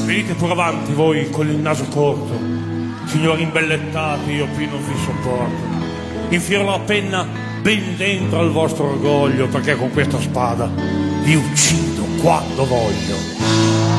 Venite pure avanti voi con il naso corto, signori imbellettati, io qui non vi sopporto. Infilo la penna ben dentro al vostro orgoglio, perché con questa spada vi uccido quando voglio.